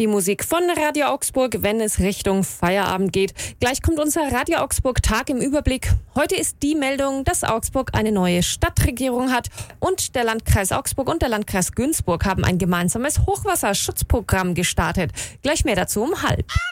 Die Musik von Radio Augsburg, wenn es Richtung Feierabend geht. Gleich kommt unser Radio Augsburg Tag im Überblick. Heute ist die Meldung, dass Augsburg eine neue Stadtregierung hat und der Landkreis Augsburg und der Landkreis Günzburg haben ein gemeinsames Hochwasserschutzprogramm gestartet. Gleich mehr dazu um 12:30.